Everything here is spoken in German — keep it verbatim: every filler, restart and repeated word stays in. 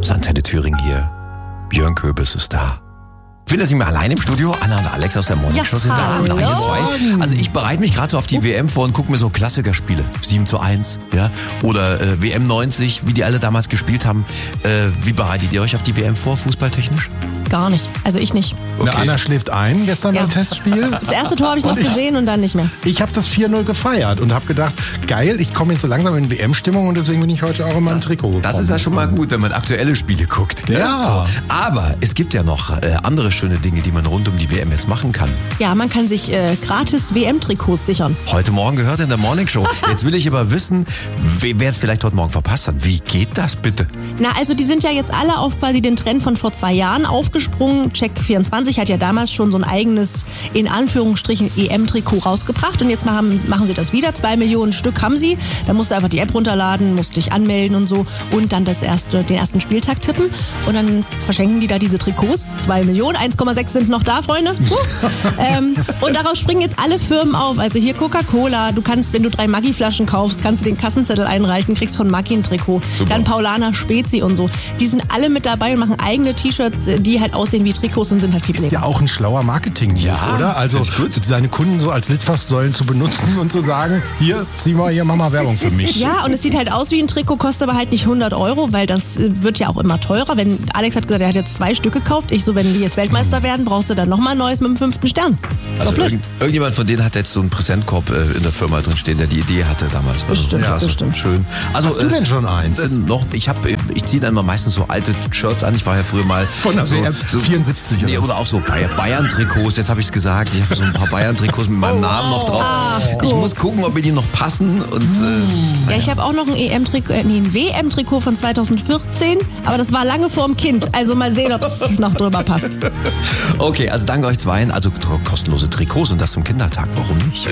Antenne Thüringen hier. Jörn Köbis ist da. Ich bin jetzt nicht mehr allein im Studio. Anna und Alex aus der Morning Show sind da. Und ihr zwei. Also ich bereite mich gerade so auf die W M vor und gucke mir so Klassikerspiele. sieben zu eins, ja. Oder äh, W M neunzig, wie die alle damals gespielt haben. Äh, wie bereitet ihr euch auf die W M vor, fußballtechnisch? Gar nicht. Also ich nicht. Okay. Na, Anna schläft ein, gestern ja. beim Testspiel. Das erste Tor habe ich noch ich, gesehen und dann nicht mehr. Ich habe das vier null gefeiert und habe gedacht, geil, ich komme jetzt so langsam in W M-Stimmung und deswegen bin ich heute auch in meinem Trikot gekommen. Das ist ja schon mal gut, wenn man aktuelle Spiele guckt. Gell? Ja. So. Aber es gibt ja noch äh, andere schöne Dinge, die man rund um die W M jetzt machen kann. Ja, man kann sich äh, gratis W M-Trikots sichern. Heute Morgen gehört in der Morning Show. Jetzt will ich aber wissen, wer es vielleicht heute Morgen verpasst hat. Wie geht das bitte? Na, also die sind ja jetzt alle auf quasi den Trend von vor zwei Jahren aufgesprungen. Check vierundzwanzig hat ja damals schon so ein eigenes, in Anführungsstrichen, E M-Trikot rausgebracht. Und jetzt machen, machen sie das wieder. Zwei Millionen Stück haben sie. Da musst du einfach die App runterladen, musst dich anmelden und so. Und dann das erste, den ersten Spieltag tippen. Und dann verschenken die da diese Trikots. Zwei Millionen, eins Komma sechs sind noch da, Freunde. ähm, und darauf springen jetzt alle Firmen auf. Also hier Coca-Cola. Du kannst, wenn du drei Maggi-Flaschen kaufst, kannst du den Kassenzettel einreichen, kriegst von Maggi ein Trikot. Super. Dann Paulaner Spezi und so. Die sind alle mit dabei und machen eigene T-Shirts, die halt aussehen wie Trikots und sind halt viel Ist ja auch ein schlauer Marketing, ja, oder? Also seine Kunden so als Litfaßsäulen zu benutzen und zu sagen, hier, zieh mal, hier, mach mal Werbung für mich. Ja, und es sieht halt aus wie ein Trikot, kostet aber halt nicht hundert Euro, weil das wird ja auch immer teurer. Wenn Alex hat gesagt, er hat jetzt zwei Stück gekauft. Ich so, wenn die jetzt Weltmeister werden, brauchst du dann nochmal ein neues mit dem fünften Stern. Also irgend, irgendjemand von denen hat jetzt so einen Präsentkorb äh, in der Firma drin stehen, der die Idee hatte damals. Also, bestimmt, ja, bestimmt. Schön. Also, Hast du denn schon eins? Äh, noch, ich habe, ich ziehe dann immer meistens so alte Shirts an. Ich war ja früher mal von der so, so vierundsiebzig nee, oder auch so Bayern-Trikots. Jetzt habe ich es gesagt. Ich habe so ein paar Bayern-Trikots mit meinem oh, Namen noch drauf. Ah, ich cool. muss gucken, ob mir die noch passen. Und, äh, ja, ich habe auch noch ein E M-Trikot, äh, nee, ein W M-Trikot von zweitausendvierzehn, aber das war lange vorm Kind. Also mal sehen, ob es noch drüber passt. Okay, also danke euch zweien. Also kostenlose Trikots und das zum Kindertag. Warum nicht?